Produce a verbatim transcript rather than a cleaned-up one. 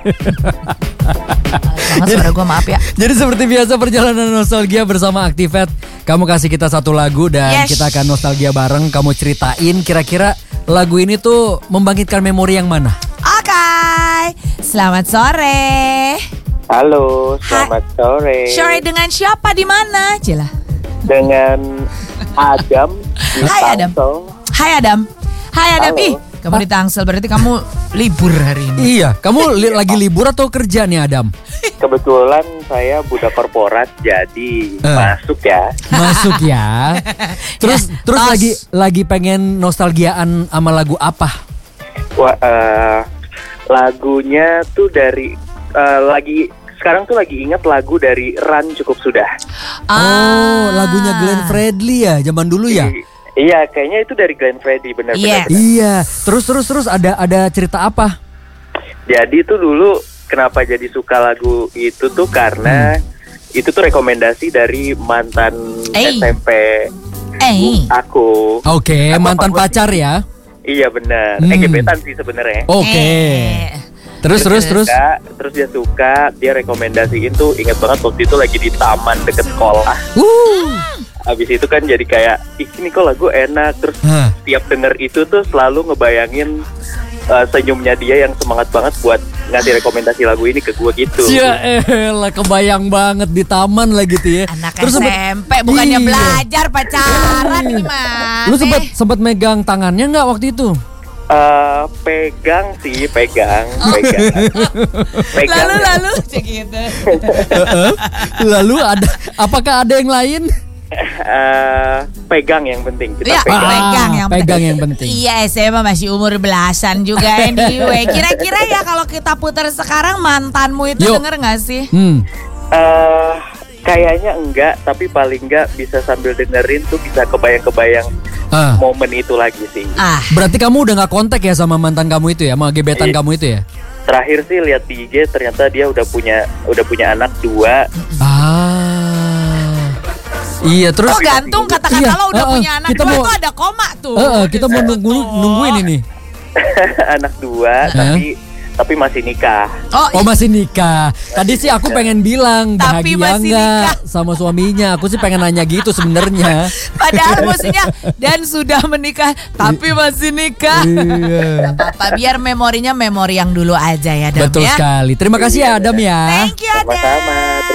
Sama suara gue, maaf ya. Jadi seperti biasa perjalanan nostalgia bersama Activate. Kamu kasih kita satu lagu dan Yes. kita akan nostalgia bareng. Kamu ceritain kira-kira lagu ini tuh membangkitkan memori yang mana? Oke, selamat sore. Halo, selamat sore. Sore dengan siapa di mana? Cila. Dengan Adam di Hai, Adam. Tangsel. Hai Adam. Hai Adam. Halo. Ih, kamu di Tangsel berarti kamu libur hari ini. Iya, kamu li- lagi libur atau kerja nih Adam? Kebetulan saya budak korporat, jadi Eh. masuk ya. Masuk ya. Terus Ya, terus tos. lagi lagi pengen nostalgiaan sama lagu apa? Wah, eh, lagunya tuh dari eh, lagi sekarang tuh lagi ingat lagu dari Run Cukup Sudah. Oh, lagunya Glenn Fredly ya, zaman dulu ya? I- iya, kayaknya itu dari Glenn Fredly, benar-benar. Yes. Iya. Terus terus terus ada ada cerita apa? Jadi tuh dulu kenapa jadi suka lagu itu tuh karena itu tuh rekomendasi dari mantan Eh. S M P Eh. aku. Oke, Apa- mantan apa- pacar ya. Iya benar, Hmm. eh gebetan sih sebenarnya. Oke. Eh. Terus terus terus. Suka, terus dia suka, dia rekomendasiin tuh, ingat banget waktu itu lagi di taman deket sekolah. Uh. Abis itu kan jadi kayak, ih ini kok lagu enak. Terus Hah. tiap denger itu tuh selalu ngebayangin uh, senyumnya dia yang semangat banget buat ngasih rekomendasi lagu ini ke gue gitu. Ya elah, kebayang banget di taman lah gitu ya. Anak Terus S sempet- M P bukannya Iya. belajar pacaran gimana? Lu sempat sempat megang tangannya nggak waktu itu? Uh, pegang sih, pegang, pegang. Pegang lalu ya. lalu cek gitu. Lalu ada apakah ada yang lain? Uh, pegang yang penting. Kita Ya, pegang. pegang yang pegang penting. yang penting. Iya, saya mah masih umur belasan juga anyway. Kira-kira ya kalau kita putar sekarang mantanmu itu Yuk. denger gak sih? Hmm. Uh, kayaknya enggak, tapi paling enggak bisa sambil dengerin tuh bisa kebayang-kebayang Ah. momen itu lagi sih. Ah, Berarti kamu udah nggak kontak ya sama mantan kamu itu ya, sama gebetan Iya. kamu itu ya? Terakhir sih lihat di I G ternyata dia udah punya udah punya anak dua. Ah. Iya, terus oh gantung kata-kata Iya, lo udah uh, uh, punya anak kita dua mau- tuh ada koma tuh. Eh, eh, kita mau nunggu nungguin ini. Anak dua Hah? tapi tapi masih nikah. Oh, Oh, masih nikah. Tadi sih aku pengen bilang Tapi bahagia masih nggak nikah. sama suaminya. Aku sih pengen nanya gitu sebenarnya. padahal maksudnya dan sudah menikah tapi masih nikah. Iya. Apa biar memorinya memori yang dulu aja ya, Dam Betul ya. sekali. Terima kasih ya Adam ya. Thank you, Adam. Sama-sama.